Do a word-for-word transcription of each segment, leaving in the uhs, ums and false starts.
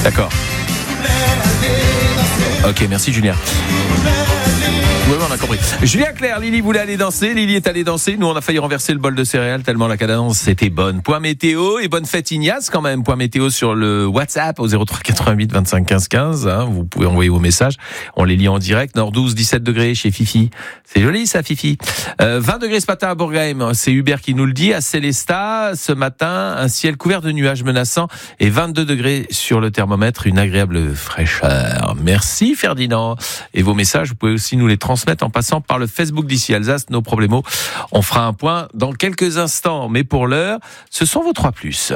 D'accord. Ok, merci Julien. Oui, on a compris. Julien Clerc, Lily voulait aller danser. Lily est allée danser. Nous, on a failli renverser le bol de céréales tellement la cadence était bonne. Point météo et bonne fête Ignace quand même. Point météo sur le WhatsApp au zéro trois quatre-vingt-huit vingt-cinq quinze quinze. Hein, vous pouvez envoyer vos messages. On les lit en direct. Nord douze, dix-sept degrés chez Fifi. C'est joli ça, Fifi. Euh, vingt degrés ce matin à Bourgheim. C'est Hubert qui nous le dit. À Célestat, ce matin, un ciel couvert de nuages menaçants et vingt-deux degrés sur le thermomètre. Une agréable fraîcheur. Merci Ferdinand. Et vos messages, vous pouvez aussi nous les transmettre en passant par le Facebook d'Ici Alsace, nos problèmes. On fera un point dans quelques instants, mais pour l'heure, ce sont vos trois plus.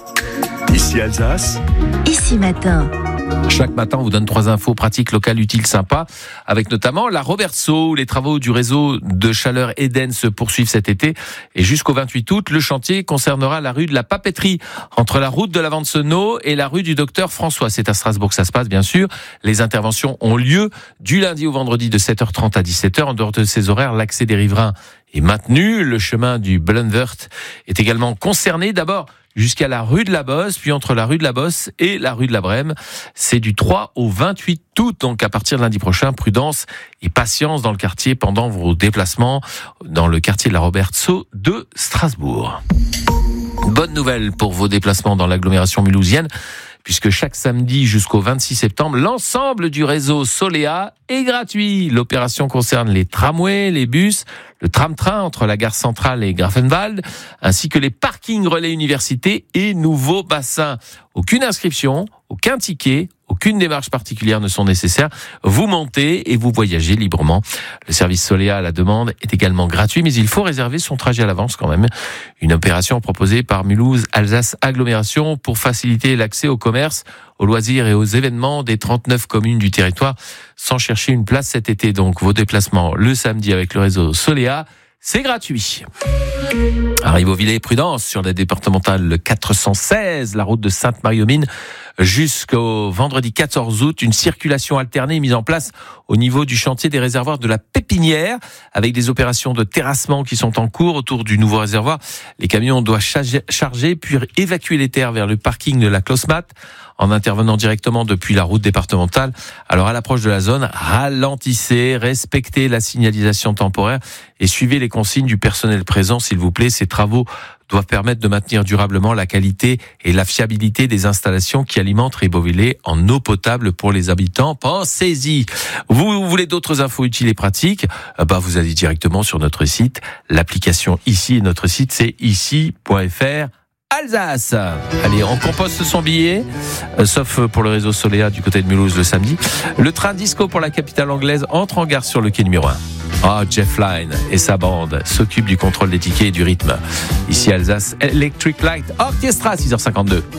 Ici Alsace. Ici matin. Chaque matin, on vous donne trois infos pratiques, locales, utiles, sympas, avec notamment la Robertso, où les travaux du réseau de chaleur Eden se poursuivent cet été. Et jusqu'au vingt-huit août, le chantier concernera la rue de la Papeterie, entre la route de la Vancenot et la rue du Docteur François. C'est à Strasbourg que ça se passe, bien sûr. Les interventions ont lieu du lundi au vendredi de sept heures trente à dix-sept heures. En dehors de ces horaires, l'accès des riverains est maintenu. Le chemin du Blunvert est également concerné. D'abord, jusqu'à la rue de la Bosse, puis entre la rue de la Bosse et la rue de la Brême. C'est du trois au vingt-huit août, donc à partir de lundi prochain. Prudence et patience dans le quartier pendant vos déplacements dans le quartier de la Robertso de Strasbourg. Bonne nouvelle pour vos déplacements dans l'agglomération mulhousienne, puisque chaque samedi jusqu'au vingt-six septembre, l'ensemble du réseau Solea est gratuit. L'opération concerne les tramways, les bus, le tram-train entre la gare centrale et Grafenwald, ainsi que les parkings relais université et nouveaux bassins. Aucune inscription, aucun ticket, aucune démarche particulière ne sont nécessaires. Vous montez et vous voyagez librement. Le service Solea à la demande est également gratuit, mais il faut réserver son trajet à l'avance quand même. Une opération proposée par Mulhouse Alsace Agglomération pour faciliter l'accès au commerce, aux loisirs et aux événements des trente-neuf communes du territoire, sans chercher une place cet été. Donc vos déplacements le samedi avec le réseau Solea, c'est gratuit. Arrive au Villers, prudence sur la départementale quatre cent seize, la route de Sainte-Marie-aux-Mines, jusqu'au vendredi quatorze août. Une circulation alternée est mise en place au niveau du chantier des réservoirs de la Pépinière, avec des opérations de terrassement qui sont en cours autour du nouveau réservoir. Les camions doivent charger puis évacuer les terres vers le parking de la Closmat en intervenant directement depuis la route départementale. Alors à l'approche de la zone, ralentissez, respectez la signalisation temporaire et suivez les consignes du personnel présent, s'il vous plaît. Ces travaux doivent permettre de maintenir durablement la qualité et la fiabilité des installations qui alimentent Ribeauvillé en eau potable pour les habitants. Pensez-y. Vous voulez d'autres infos utiles et pratiques? Bah, vous allez directement sur notre site. L'application Ici, notre site, c'est ici point f r. Alsace. Allez, on composte son billet, euh, sauf pour le réseau Solea du côté de Mulhouse le samedi. Le train disco pour la capitale anglaise entre en gare sur le quai numéro un. Ah, oh, Jeff Lynne et sa bande s'occupent du contrôle des tickets et du rythme. Ici Alsace, Electric Light Orchestra, six heures cinquante-deux.